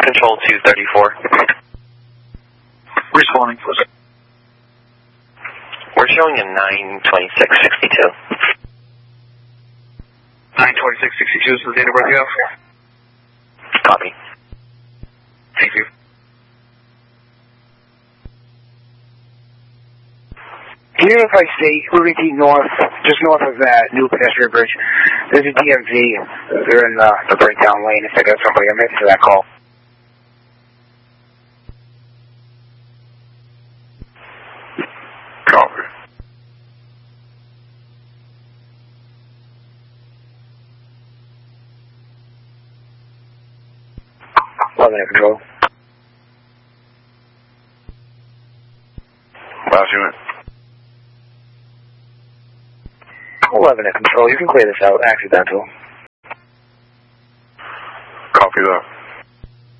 Control 234. Responding, please. We're showing a 92662. 92662 is the date of birth you have? Copy. Thank you. Unit 5C, moving to north, just north of that new pedestrian bridge. There's a DMV. They're in the breakdown lane. If I got somebody, I'm heading to that call. Copy. Control. Last unit. 11 at control. You can clear this out. Accidental. Copy that.